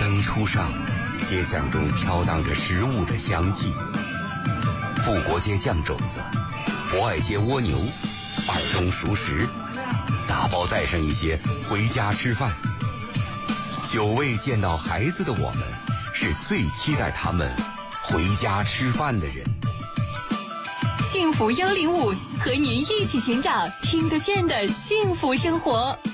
灯初上，街巷中飘荡着食物的香气。富国街酱种子，博爱街蜗牛，二中熟食，打包带上一些回家吃饭。久未见到孩子的我们，是最期待他们回家吃饭的人。 幸福105和您一起寻找听得见的幸福生活。